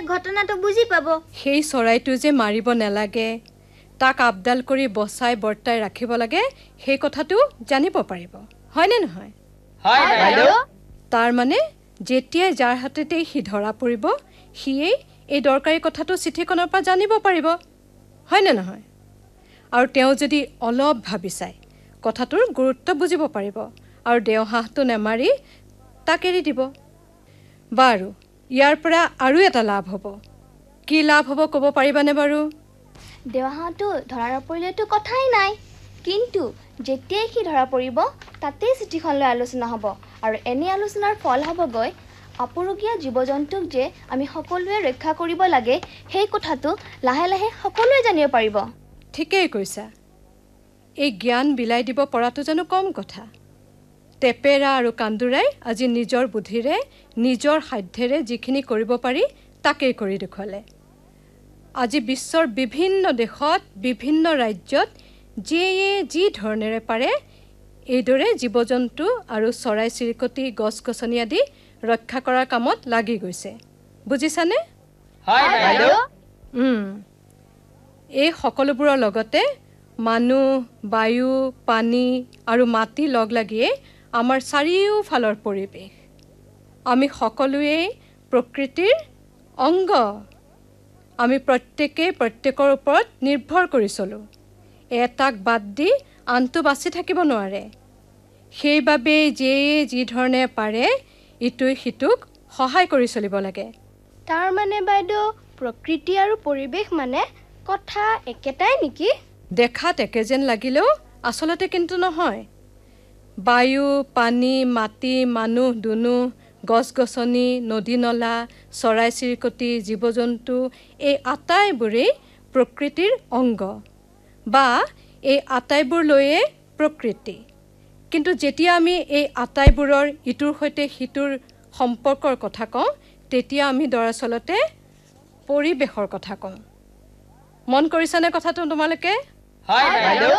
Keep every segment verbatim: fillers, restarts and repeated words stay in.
ঘটনাটো বুজি পাব। সেই চৰাইটো যে মাৰিব নালাগে, তাক আপডাল কৰি বচাই বৰ্তাই ৰাখিব লাগে, সেই কথাটো জানিব পাৰিব, হয়নে নহয়? হয় বাইদেউ। তাৰ মানে যেতিয়াই যাৰ হাততেই সি ধৰা পৰিব, সিয়েই এই দৰকাৰী কথাটো চিঠিখনৰ পৰা জানিব পাৰিব, হয়নে নহয়? আৰু তেওঁ যদি অলপ ভাবি চাই কথাটোৰ গুৰুত্ব বুজিব পাৰিব আৰু দেওহাঁহটো নেমাৰি তাক এৰি দিব। বাৰু, ইয়াৰ পৰা আৰু এটা লাভ হ'ব। কি লাভ হ'ব ক'ব পাৰিবানে বাৰু? দেওহাঁহটো ধৰা নপৰিলেতো কথাই নাই, কিন্তু যেতিয়াই সি ধৰা পৰিব তাতেই চিঠিখন লৈ আলোচনা হ'ব, আৰু এনে আলোচনাৰ ফল হ'বগৈ আপুৰুগীয়া জীৱ জন্তুক যে আমি সকলোৱে ৰক্ষা কৰিব লাগে, সেই কথাটো লাহে লাহে সকলোৱে জানিব পাৰিব। ঠিকেই কৈছা। এই জ্ঞান বিলাই দিব পৰাটো জানো কম কথা? টেপেৰা আৰু কান্দুৰাই আজি নিজৰ বুদ্ধিৰে নিজৰ সাধ্যেৰে যিখিনি কৰিব পাৰি তাকেই কৰি দেখুৱালে। আজি বিশ্বৰ বিভিন্ন দেশত বিভিন্ন ৰাজ্যত যিয়ে যি ধৰণেৰে পাৰে এইদৰে জীৱ জন্তু আৰু চৰাই চিৰিকটি গছ গছনি আদি ৰক্ষা কৰাৰ কামত লাগি গৈছে, বুজিছানে? হয় বাইদেউ। এই সকলোবোৰৰ লগতে মানুহ, বায়ু, পানী আৰু মাটি লগ লাগিয়ে আমাৰ চাৰিওফালৰ পৰিৱেশ। আমি সকলোৱেই প্ৰকৃতিৰ অংগ। আমি প্ৰত্যেকেই প্ৰত্যেকৰ ওপৰত নিৰ্ভৰ কৰি চলোঁ। এটাক বাদ দি আনটো বাচি থাকিব নোৱাৰে। সেইবাবেই যিয়ে যি ধৰণে পাৰে ইটোৱে সিটোক সহায় কৰি চলিব লাগে। তাৰ মানে বাইদেউ প্ৰকৃতি আৰু পৰিৱেশ মানে কথা একেটাই নেকি? দেখাত একে যেন লাগিলেও আচলতে কিন্তু নহয়। বায়ু, পানী, মাটি, মানুহ, দুনুহ, গছ গছনি, নদী নলা, চৰাই চিৰিকটি, জীৱ জন্তু এই আটাইবোৰেই প্ৰকৃতিৰ অংগ বা এই আটাইবোৰ লৈয়ে প্ৰকৃতি। কিন্তু যেতিয়া আমি এই আটাইবোৰৰ ইটোৰ সৈতে সিটোৰ সম্পৰ্কৰ কথা কওঁ, তেতিয়া আমি দৰাচলতে পৰিৱেশৰ কথা কওঁ। মন কৰিছানে কথাটো তোমালোকে? হয় বাইদেউ।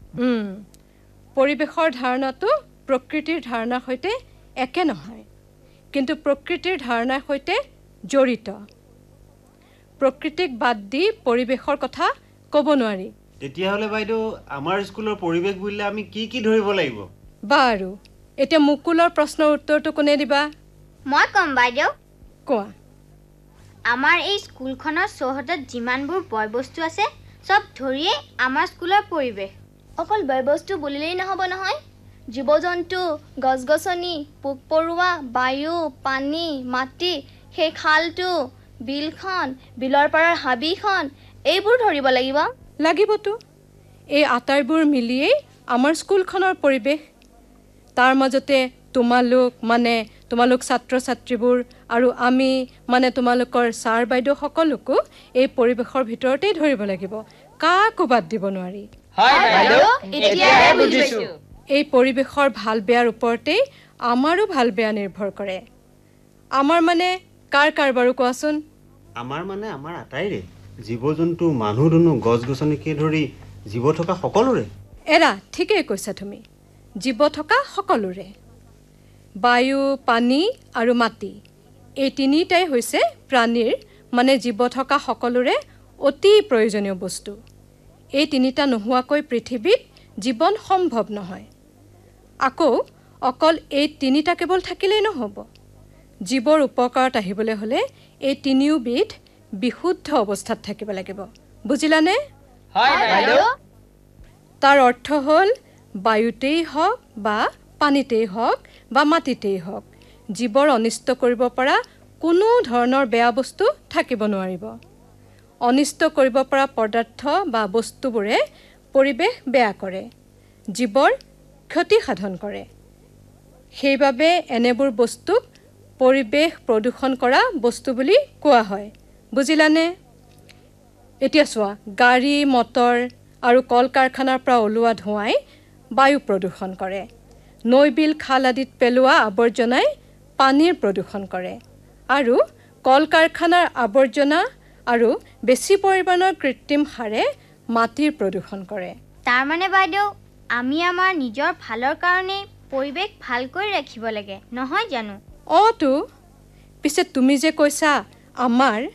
পৰিৱেশৰ ধাৰণাটো প্ৰকৃতিৰ ধাৰণাৰ সৈতে একে নহয়, কিন্তু প্ৰকৃতিৰ ধাৰণাৰ সৈতে জড়িত। প্ৰকৃতিক বাদ দি পৰিৱেশৰ কথা ক'ব নোৱাৰি। তেতিয়াহ'লে বাইদেউ আমাৰ স্কুলৰ পৰিৱেশ বুলিলে আমি কি কি ধৰিব লাগিব? বাৰু, এতিয়া মুকুলৰ প্ৰশ্নৰ উত্তৰটো কোনে দিবা? মই ক'ম বাইদেউ। কোৱা। আমাৰ এই স্কুলখনৰ চৌহদত যিমানবোৰ বয় বস্তু আছে চব ধৰিয়েই আমাৰ স্কুলৰ পৰিৱেশ। অকল বয় বস্তু বুলিলেই নহ'ব নহয়। জীৱ জন্তু, গছ গছনি, পোক পৰুৱা, বায়ু, পানী, মাটি, সেই খালটো, বিলখন, বিলৰ পাৰৰ হাবিখন, এইবোৰ ধৰিব লাগিব। লাগিবতো। এই আটাইবোৰ মিলিয়েই আমাৰ স্কুলখনৰ পৰিৱেশ। তাৰ মাজতে তোমালোক মানে তোমালোক ছাত্ৰ ছাত্ৰীবোৰ আৰু আমি মানে তোমালোকৰ ছাৰ বাইদেউ সকলোকো এই পৰিৱেশৰ ভিতৰতেই ধৰিব লাগিব, কাকো বাদ দিব নোৱাৰি। হয় বাইদেউ, এতিয়াহে বুজিছো। এই পৰিৱেশৰ ভাল বেয়াৰ ওপৰতেই আমাৰো ভাল বেয়া নিৰ্ভৰ কৰে। আমাৰ মানে কাৰ কাৰ বাৰু কোৱাচোন? আমাৰ মানে আমাৰ আটাইৰে, জীৱ জন্তু, মানুহ দুনুহ, গছ গছনিকে ধৰি জীৱ থকা সকলোৰে। এৰা, ঠিকেই কৈছা তুমি। জীৱ থকা সকলোৰে। বায়ু, পানী আৰু মাটি এই তিনিটাই হৈছে প্ৰাণীৰ মানে জীৱ থকা সকলোৰে অতি প্ৰয়োজনীয় বস্তু। এই তিনিটা নোহোৱাকৈ পৃথিৱীত জীৱন সম্ভৱ নহয়। আকৌ অকল এই তিনিটা কেৱল থাকিলেই নহ'ব। জীৱৰ উপকাৰত আহিবলৈ হ'লে এই তিনিওবিধ বিশুদ্ধ অৱস্থাত থাকিব লাগিব, বুজিলানে? হয় বাইদেউ। তাৰ অৰ্থ হ'ল বায়ুতেই হওক বা পানীতেই হওক বা মাটিতেই হওক, জীৱৰ অনিষ্ট কৰিব পৰা কোনো ধৰণৰ বেয়া বস্তু থাকিব নোৱাৰিব। অনিষ্ট কৰিব পৰা পদাৰ্থ বা বস্তুবোৰে পৰিৱেশ বেয়া কৰে, জীৱৰ ক্ষতি সাধন কৰে। সেইবাবে এনেবোৰ বস্তুক পৰিৱেশ প্ৰদূষণ কৰা বস্তু বুলি কোৱা হয়, বুজিলানে? এতিয়া চোৱা, গাড়ী মটৰ আৰু কল কাৰখানাৰ পৰা ওলোৱা ধোঁৱাই বায়ু প্ৰদূষণ কৰে। নৈ বিল খাল আদিত পেলোৱা আৱৰ্জনাই পানীৰ প্ৰদূষণ কৰে, আৰু কল কাৰখানাৰ আৱৰ্জনা আৰু বেছি পৰিমাণৰ কৃত্ৰিম সাৰে মাটিৰ প্ৰদূষণ কৰে। তাৰমানে বাইদেউ আমি আমাৰ নিজৰ ভালৰ কাৰণে পৰিৱেশ ভালকৈ ৰাখিব লাগে, নহয় জানো? অতো, পিছে তুমি যে কৈছা আমাৰ